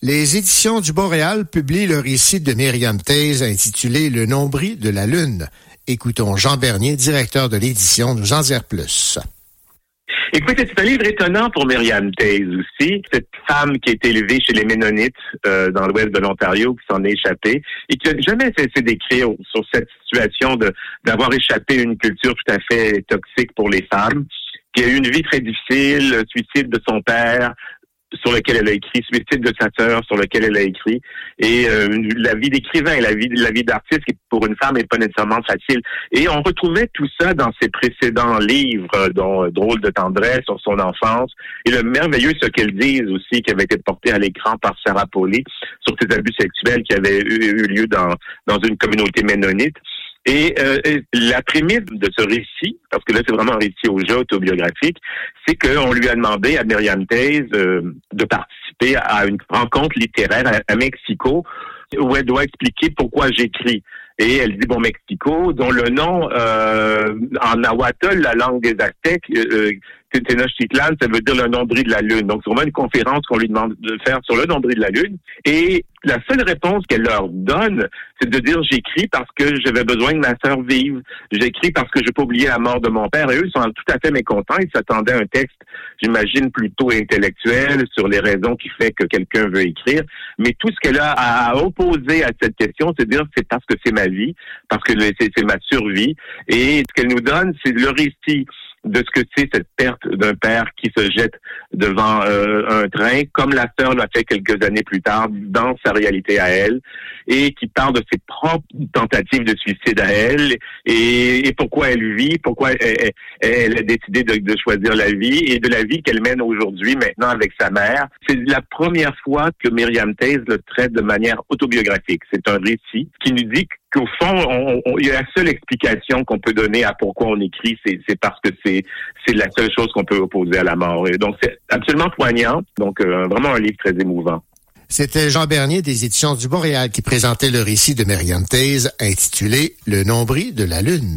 Les éditions du Boréal publient le récit de Myriam Toews intitulé « Le nombril de la Lune ». Écoutons Jean Bernier, directeur de l'édition, nous en dire plus. Écoutez, c'est un livre étonnant pour Myriam Toews aussi. Cette femme qui a été élevée chez les Ménonites dans l'ouest de l'Ontario, qui s'en est échappée et qui n'a jamais cessé d'écrire sur cette situation d'avoir échappé à une culture tout à fait toxique pour les femmes, qui a eu une vie très difficile, suicide de son père, sur lequel elle a écrit, suicide de sa sœur, sur lequel elle a écrit, et la vie d'écrivain, la vie d'artiste, qui pour une femme n'est pas nécessairement facile. Et on retrouvait tout ça dans ses précédents livres, dont Drôle de tendresse, sur son enfance, et le merveilleux Ce qu'elles disent aussi, qui avait été porté à l'écran par Sarah Polley, sur ses abus sexuels qui avaient eu lieu dans une communauté ménonite. Et la prémisse de ce récit, parce que là c'est vraiment un récit au jeu autobiographique, c'est qu'on lui a demandé à Myriam Toews de participer à une rencontre littéraire à Mexico où elle doit expliquer pourquoi j'écris. Et elle dit, Mexico, dont le nom en nahuatl, la langue des Aztèques, Tenochtitlan, ça veut dire le nombril de la Lune. Donc, c'est vraiment une conférence qu'on lui demande de faire sur le nombril de la Lune. Et la seule réponse qu'elle leur donne, c'est de dire, j'écris parce que j'avais besoin que ma sœur vive. J'écris parce que je n'ai pas oublié la mort de mon père. Et eux, ils sont tout à fait mécontents. Ils s'attendaient à un texte, j'imagine, plutôt intellectuel sur les raisons qui fait que quelqu'un veut écrire. Mais tout ce qu'elle a à opposer à cette question, c'est de dire, c'est parce que c'est ma vie, parce que c'est ma survie. Et ce qu'elle nous donne, c'est le récit de ce que c'est cette perte d'un père qui se jette devant un train, comme la sœur l'a fait quelques années plus tard, dans sa réalité à elle, et qui parle de ses propres tentatives de suicide à elle, et pourquoi elle vit, pourquoi elle a décidé de choisir la vie, et de la vie qu'elle mène aujourd'hui, maintenant, avec sa mère. C'est la première fois que Myriam Toews le traite de manière autobiographique. C'est un récit qui nous dit qu'au fond, il y a la seule explication qu'on peut donner à pourquoi on écrit, c'est parce que c'est la seule chose qu'on peut opposer à la mort. Et donc, c'est absolument poignant. Donc, vraiment un livre très émouvant. C'était Jean Bernier des éditions du Boréal qui présentait le récit de Myriam Toews intitulé « Le nombril de la Lune ».